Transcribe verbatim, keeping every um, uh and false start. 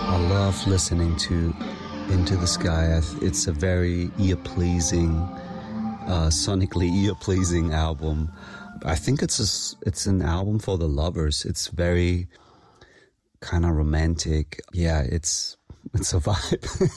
I love listening to Into the Sky. It's a very ear-pleasing, uh, sonically ear-pleasing album. I think it's a, it's an album for the lovers. It's very kind of romantic. Yeah, it's it's a vibe.